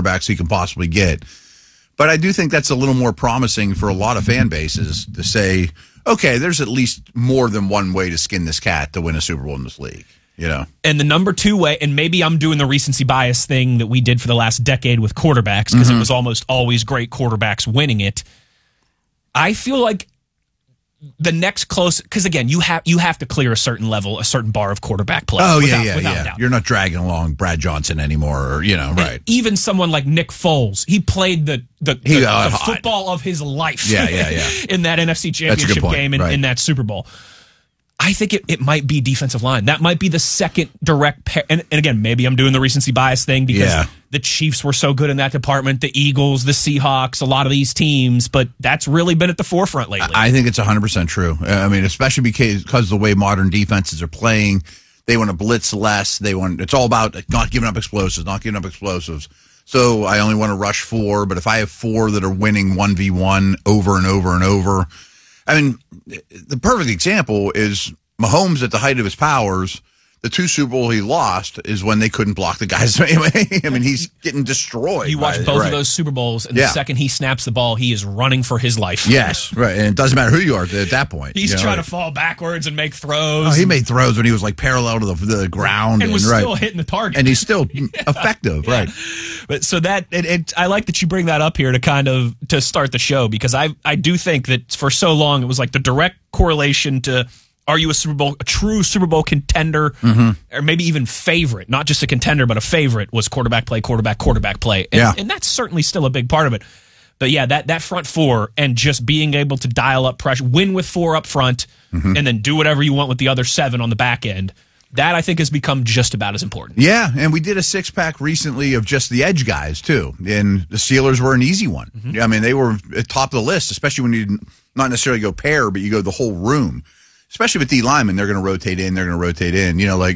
quarterbacks he can possibly get. But I do think that's a little more promising for a lot of fan bases to say, okay, there's at least more than one way to skin this cat to win a Super Bowl in this league. You know, and the number 2 way, and maybe I'm doing the recency bias thing that we did for the last decade with quarterbacks because it was almost always great quarterbacks winning it. I feel like the next close, because again, you have to clear a certain level, a certain bar of quarterback play. Oh, without doubt. You're not dragging along Brad Johnson anymore, or, right. And even someone like Nick Foles, he played the football of his life in that NFC Championship game in that Super Bowl. I think it might be defensive line. That might be the second direct pair. And again, maybe I'm doing the recency bias thing because the Chiefs were so good in that department, the Eagles, the Seahawks, a lot of these teams, but that's really been at the forefront lately. I think it's 100% true. I mean, especially because of the way modern defenses are playing. They want to blitz less. It's all about not giving up explosives. So I only want to rush 4, but if I have 4 that are winning 1v1 over and over and over, I mean, the perfect example is Mahomes at the height of his powers. The 2 Super Bowls he lost is when they couldn't block the guys. I mean, he's getting destroyed. You watch both of those Super Bowls, and the second he snaps the ball, he is running for his life. Yes, right. And it doesn't matter who you are at that point. He's trying to fall backwards and make throws. Oh, he made throws when he was like parallel to the ground. And was still hitting the target. And he's still effective, right. But so that, I like that you bring that up here to start the show, because I do think that for so long it was like the direct correlation to, are you a true Super Bowl contender, or maybe even favorite? Not just a contender, but a favorite was quarterback play. And that's certainly still a big part of it. But yeah, that front 4 and just being able to dial up pressure, win with 4 up front, and then do whatever you want with the other 7 on the back end. That, I think, has become just about as important. Yeah, and we did a 6-pack recently of just the edge guys, too. And the Steelers were an easy one. I mean, they were at top of the list, especially when you not necessarily go pair, but you go the whole room. Especially with D linemen, they're going to rotate in. Like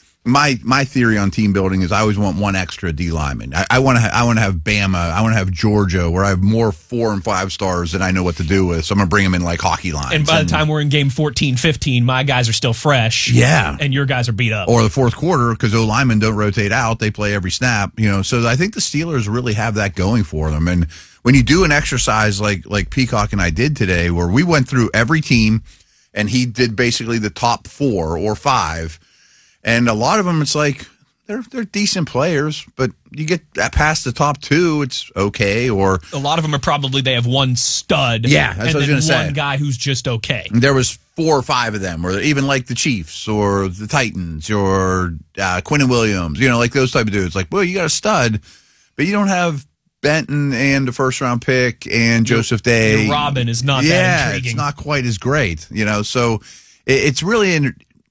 my theory on team building is I always want one extra D lineman. I want to have Bama. I want to have Georgia, where I have more 4 and 5 stars than I know what to do with. So I'm going to bring them in like hockey lines. And by the time we're in game 14, 15, my guys are still fresh. Yeah. And your guys are beat up. Or the fourth quarter, because O linemen don't rotate out. They play every snap. So I think the Steelers really have that going for them. And when you do an exercise like Peacock and I did today, where we went through every team, and he did basically the top 4 or 5. And a lot of them, it's like, they're decent players, but you get past the top 2, it's okay. Or a lot of them are probably, they have one stud. Yeah, that's what I was going to say. One guy who's just okay. There was 4 or 5 of them, or even like the Chiefs or the Titans or Quinnen Williams, like those type of dudes. Like, well, you got a stud, but you don't have Benton and the first-round pick and Joseph Day. Your Robin is not that intriguing. It's not quite as great, So it's really.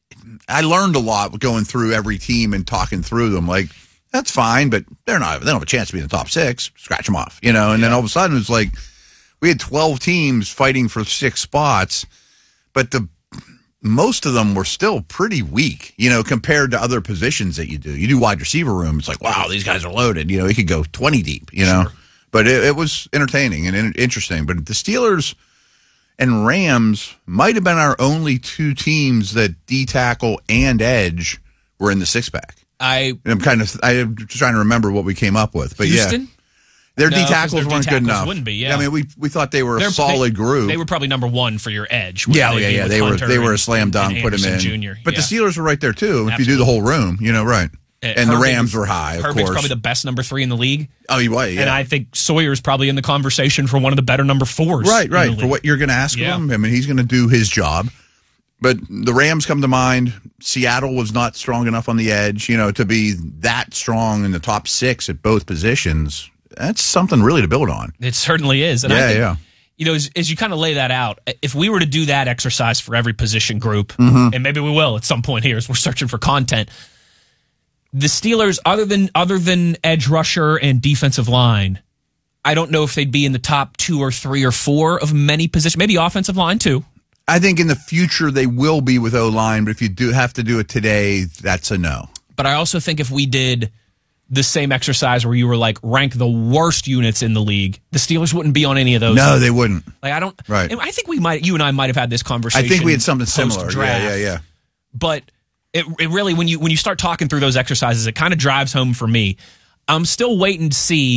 I learned a lot going through every team and talking through them. Like, that's fine, but they don't have a chance to be in the top 6. Scratch them off, And then all of a sudden it's like we had 12 teams fighting for 6 spots, but most of them were still pretty weak, compared to other positions that you do. You do wide receiver room. It's like, wow, these guys are loaded. It could go 20 deep, Sure. But it was entertaining and interesting. But the Steelers and Rams might have been our only 2 teams that D-tackle and edge were in the 6-pack. I'm trying to remember what we came up with. But Houston? Yeah. Their D-tackles weren't good enough. Wouldn't be, yeah. I mean, we thought they were a solid group. They were probably number 1 for your edge. Yeah. They were a slam dunk. Put them in. Jr. But the Steelers were right there too. Absolutely. If you do the whole room, right. And the Rams were high. Of Herbert's course, probably the best number 3 in the league. Oh, he was. Yeah. And I think Sawyer's probably in the conversation for one of the better number 4s. Right. For what you're going to ask of him, I mean, he's going to do his job. But the Rams come to mind. Seattle was not strong enough on the edge, to be that strong in the top 6 at both positions. That's something really to build on. It certainly is. And I think, as you kind of lay that out, if we were to do that exercise for every position group, and maybe we will at some point here as we're searching for content, the Steelers, other than edge rusher and defensive line, I don't know if they'd be in the top 2 or 3 or 4 of many positions. Maybe offensive line too. I think in the future they will be with O-line, but if you do have to do it today, that's a no. But I also think if we did the same exercise where you were like, rank the worst units in the league, the Steelers wouldn't be on any of those. No, they wouldn't. Like, I don't. Right. I think you and I might have had this conversation. I think we had something similar. Post-draft. Yeah. But it really, when you start talking through those exercises, it kind of drives home for me. I'm still waiting to see